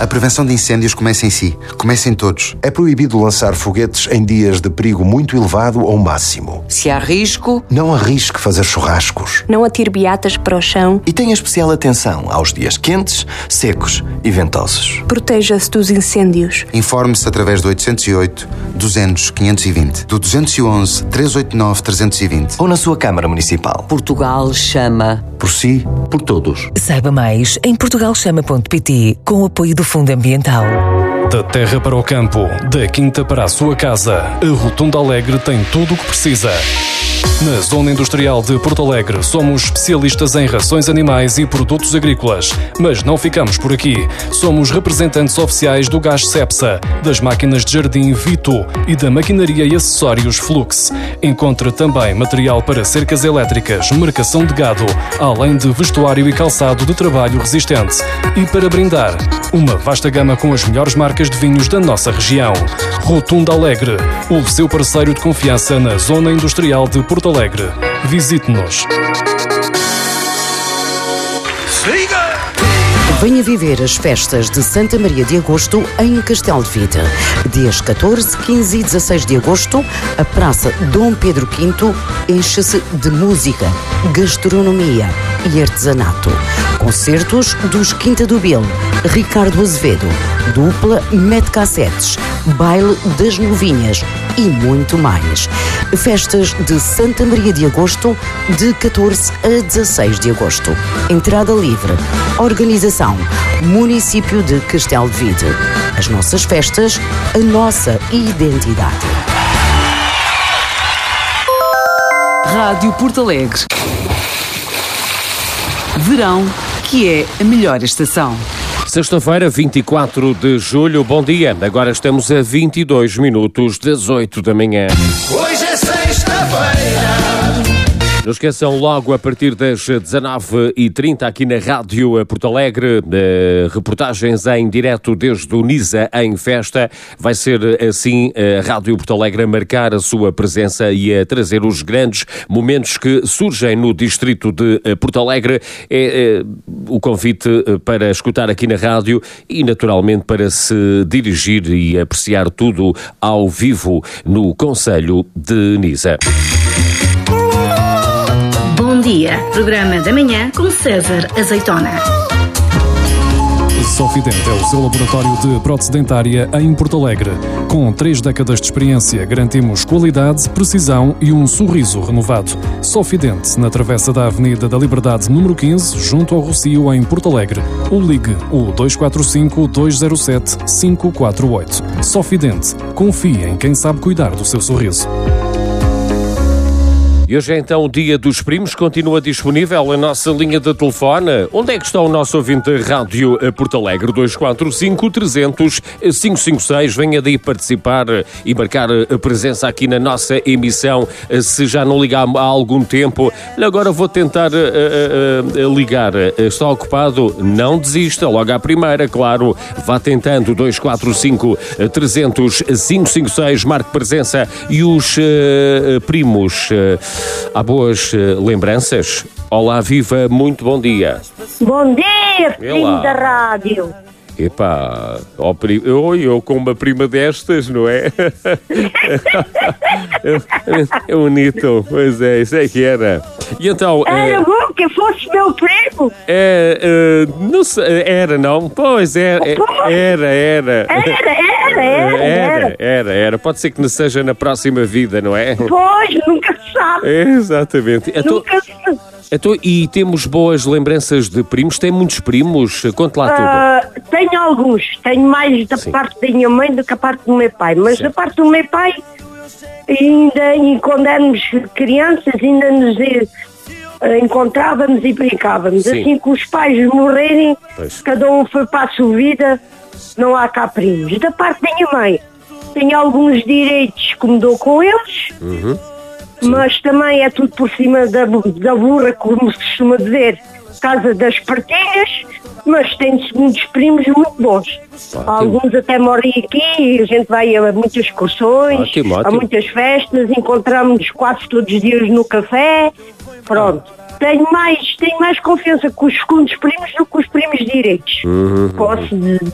A prevenção de incêndios começa em si. Começa em todos. É proibido lançar foguetes em dias de perigo muito elevado ou máximo. Se há risco, não arrisque fazer churrascos. Não atire beatas para o chão. E tenha especial atenção aos dias quentes, secos e ventosos. Proteja-se dos incêndios. Informe-se através do 808 200 520, do 211 389 320 ou na sua Câmara Municipal. Portugal chama. Por si, por todos. Saiba mais em portugalchama.pt, com o apoio do Fundo Ambiental. Da terra para o campo, da quinta para a sua casa, a Rotunda Alegre tem tudo o que precisa. Na Zona Industrial de Porto Alegre, somos especialistas em rações animais e produtos agrícolas. Mas não ficamos por aqui. Somos representantes oficiais do gás Cepsa, das máquinas de jardim Vito e da maquinaria e acessórios Flux. Encontre também material para cercas elétricas, marcação de gado, além de vestuário e calçado de trabalho resistente. E para brindar, uma vasta gama com as melhores marcas de vinhos da nossa região. Rotunda Alegre, o seu parceiro de confiança na Zona Industrial de Porto Alegre. Visite-nos. Siga! Venha viver as festas de Santa Maria de Agosto em Castelo de Vide. Dias 14, 15 e 16 de agosto, a Praça Dom Pedro V enche-se de música, gastronomia e artesanato. Concertos dos Quinta do Bil, Ricardo Azevedo, dupla Mete Cassetes, baile das Novinhas e muito mais. Festas de Santa Maria de Agosto, de 14 a 16 de agosto. Entrada livre. Organização Município de Castelo de Vide. As nossas festas, a nossa identidade. Rádio Porto Alegre. Verão, que é a melhor estação. Sexta-feira, 24 de julho, bom dia. Agora estamos a 22 minutos das 8 da manhã. Hoje é sexta-feira. Não esqueçam, logo a partir das 19h30 aqui na Rádio Porto Alegre, reportagens em direto desde o Nisa em festa. Vai ser assim a Rádio Porto Alegre a marcar a sua presença e a trazer os grandes momentos que surgem no distrito de Porto Alegre. É o convite para escutar aqui na rádio e naturalmente para se dirigir e apreciar tudo ao vivo no Concelho de Nisa. Bom dia, programa da manhã com César Azeitona. Sofident é o seu laboratório de prótese dentária em Porto Alegre. Com 3 décadas de experiência, garantimos qualidade, precisão e um sorriso renovado. Sofident, na travessa da Avenida da Liberdade, número 15, junto ao Rocio, em Porto Alegre. Ou ligue o 245-207-548. Sofident, confie em quem sabe cuidar do seu sorriso. E hoje é então o Dia dos Primos, continua disponível a nossa linha de telefone. Onde é que está o nosso ouvinte Rádio Porto Alegre? 245-300-556. Venha daí participar e marcar a presença aqui na nossa emissão, se já não ligar há algum tempo. Agora vou tentar ligar. Está ocupado? Não desista, logo à primeira, claro. Vá tentando. 245-300-556. Marque presença. E os primos... Há boas lembranças? Olá, viva, muito bom dia. Bom dia, primo da rádio. Epá, eu com uma prima destas, não é? É bonito, pois é, isso é que era. E então... Era bom que fosse meu primo. Não sei, era não? Pois é, era. Pode ser que não seja na próxima vida, não é? Pois, nunca se sabe. Exatamente. Nunca se sabe. Então, e temos boas lembranças de primos? Tem muitos primos? Conte lá tudo. Tenho alguns. Tenho mais da parte da minha mãe do que a parte do meu pai. Mas da parte do meu pai, ainda, e quando éramos crianças, ainda nos encontrávamos e brincávamos. Sim. Assim que os pais morrerem, cada um foi para a sua vida, não há cá primos. Da parte da minha mãe, tenho alguns direitos que me dou com eles. Uhum. Mas também é tudo por cima da burra, como se costuma dizer, casa das partilhas, mas tem muitos primos muito bons. Alguns até moram aqui e a gente vai a muitas excursões, a muitas festas, encontramos-nos quase todos os dias no café, pronto. Tenho mais confiança com os segundos primos do que com os primos direitos. Posso